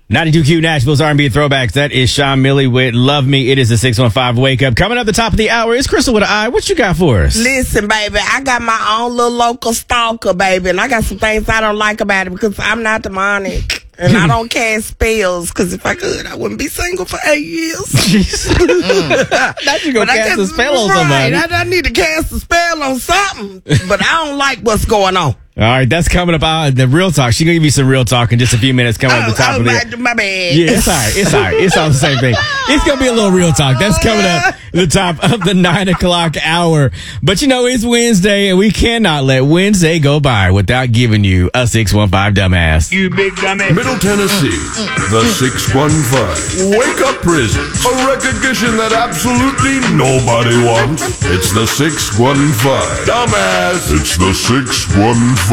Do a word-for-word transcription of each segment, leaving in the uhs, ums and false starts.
ninety-two Q Nashville's R and B Throwbacks. That is Sean Milley with Love Me. It is the six one five Wake Up. Coming up the top of the hour is Crystal with an eye. What you got for us? Listen, baby, I got my own little local stalker, baby, and I got some things I don't like about it because I'm not demonic. And I don't cast spells, because if I could, I wouldn't be single for eight years. mm. Not you gonna cast a spell on somebody. Right, I, I need to cast a spell on something, but I don't like what's going on. All right, that's coming up. Uh, the real talk. She's going to give you some real talk in just a few minutes. Coming oh, up at the top oh, of the my, my bad. Yeah, it's all right. It's all right. It's all the same thing. It's going to be a little real talk. That's coming up at the top of the nine o'clock hour. But, you know, it's Wednesday, and we cannot let Wednesday go by without giving you a six one five dumbass. You big dumbass. Middle Tennessee, the six one five. Wake Up Prison. A recognition that absolutely nobody wants. It's the six one five. Dumbass. It's the six one five.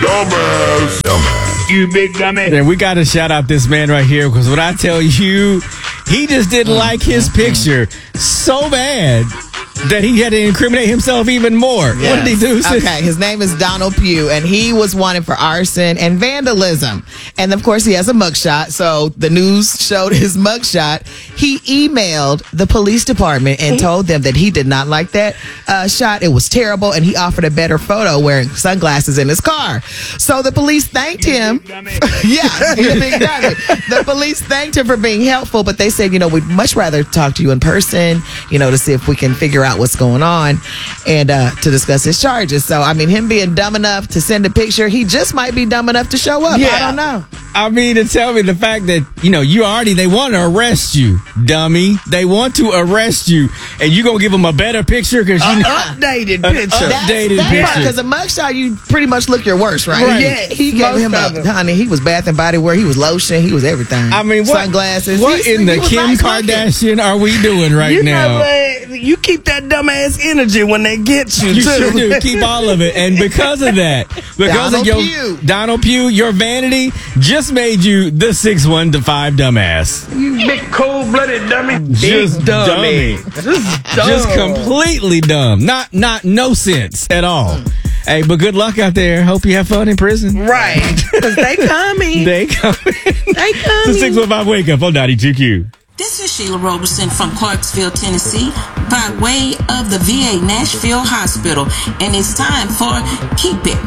Dumbass. Dumbass. You big dumbass. And we got to shout out this man right here, because when I tell you, he just didn't like his picture so bad that he had to incriminate himself even more. Yes. What did he do? Okay, his name is Donald Pugh, and he was wanted for arson and vandalism. And, of course, he has a mugshot, so the news showed his mugshot. He emailed the police department and told them that he did not like that uh, shot. It was terrible, and he offered a better photo wearing sunglasses in his car. So the police thanked him. yeah, he big dummy. The police thanked him for being helpful, but they said, you know, we'd much rather talk to you in person, you know, to see if we can figure out what's going on and uh, to discuss his charges. So, I mean, him being dumb enough to send a picture, he just might be dumb enough to show up. Yeah. I don't know. I mean, to tell me the fact that, you know, you already, they want to arrest you, dummy. They want to arrest you, and you going to give them a better picture because you uh, updated uh, picture. Updated That's picture. Because a mugshot, you pretty much look your worst, right? Right. Yeah, he gave him a, honey, he was Bath and Body Works, he was lotion, he was everything. I mean, what, sunglasses. What He's, in the he Kim nice Kardashian looking. Are we doing right you now? Know what? You keep that dumbass energy when they get you, You too. sure do. Keep all of it. And because of that, because Donald of your Pugh. Donald Pugh, your vanity just made you the six one five dumbass. You big cold-blooded dummy. Just dummy. Just dumb. Just completely dumb. Not not no sense at all. Hey, but good luck out there. Hope you have fun in prison. Right. Because they coming. They coming. They coming. The six one five Wake Up on ninety-two Q. This is Sheila Roberson from Clarksville, Tennessee, by way of the V A Nashville Hospital, and it's time for Keep It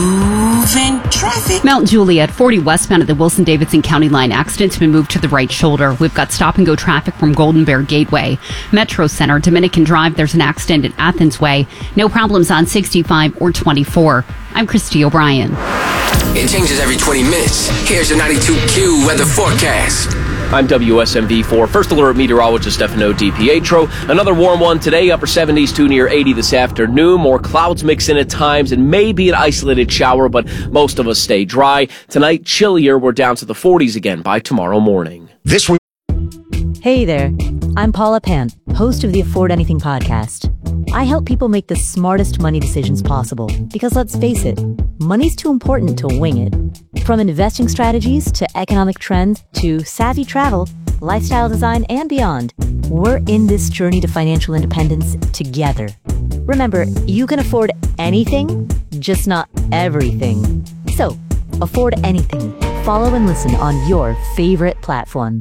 Moving Traffic. Mount Juliet, forty westbound at the Wilson-Davidson County Line. Accident's been moved to the right shoulder. We've got stop-and-go traffic from Golden Bear Gateway. Metro Center, Dominican Drive, there's an accident at Athens Way. No problems on sixty-five or twenty-four. I'm Christy O'Brien. It changes every twenty minutes. Here's your ninety-two Q weather forecast. I'm W S M V four First Alert meteorologist Stefano DiPietro. Another warm one today, upper seventies to near eighty this afternoon. More clouds mix in at times and maybe an isolated shower, but most of us stay dry. Tonight, chillier. We're down to the forties again by tomorrow morning. This week. Hey there. I'm Paula Pant, host of the Afford Anything podcast. I help people make the smartest money decisions possible because, let's face it, money's too important to wing it. From investing strategies to economic trends to savvy travel, lifestyle design, and beyond, we're in this journey to financial independence together. Remember, you can afford anything, just not everything. So, afford anything. Follow and listen on your favorite platform.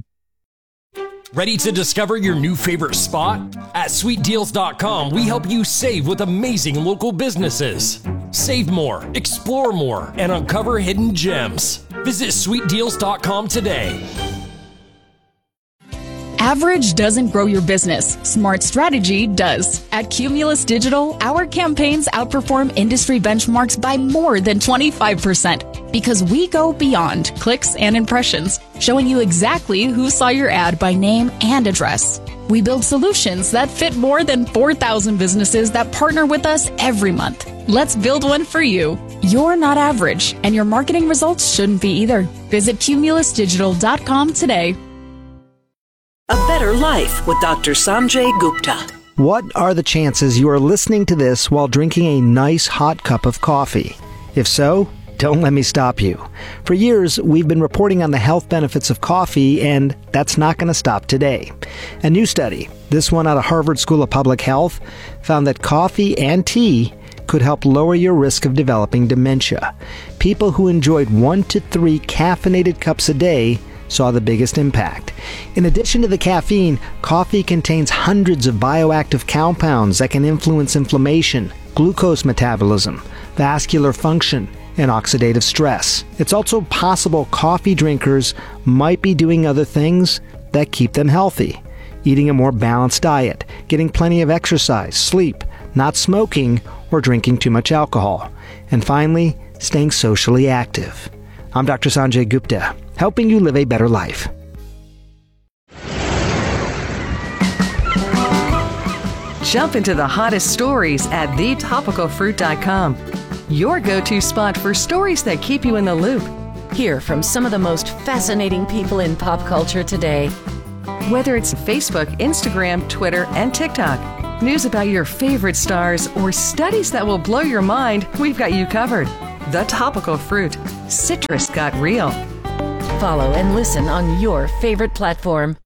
Ready to discover your new favorite spot? At sweet deals dot com, we help you save with amazing local businesses. Save more, explore more, and uncover hidden gems. Visit sweet deals dot com today. Average doesn't grow your business. Smart strategy does. At Cumulus Digital, our campaigns outperform industry benchmarks by more than twenty-five percent because we go beyond clicks and impressions, showing you exactly who saw your ad by name and address. We build solutions that fit more than four thousand businesses that partner with us every month. Let's build one for you. You're not average, and your marketing results shouldn't be either. Visit cumulus digital dot com today. A Better Life with Doctor Sanjay Gupta. What are the chances you are listening to this while drinking a nice hot cup of coffee? If so, don't let me stop you. For years, we've been reporting on the health benefits of coffee, and that's not going to stop today. A new study, this one out of Harvard School of Public Health, found that coffee and tea could help lower your risk of developing dementia. People who enjoyed one to three caffeinated cups a day saw the biggest impact. In addition to the caffeine, coffee contains hundreds of bioactive compounds that can influence inflammation, glucose metabolism, vascular function, and oxidative stress. It's also possible coffee drinkers might be doing other things that keep them healthy. Eating a more balanced diet, getting plenty of exercise, sleep, not smoking, or drinking too much alcohol. And finally, staying socially active. I'm Doctor Sanjay Gupta, helping you live a better life. Jump into the hottest stories at the topical fruit dot com. Your go-to spot for stories that keep you in the loop. Hear from some of the most fascinating people in pop culture today. Whether it's Facebook, Instagram, Twitter, and TikTok, news about your favorite stars, or studies that will blow your mind, we've got you covered. The Topical Fruit. Citrus got real. Follow and listen on your favorite platform.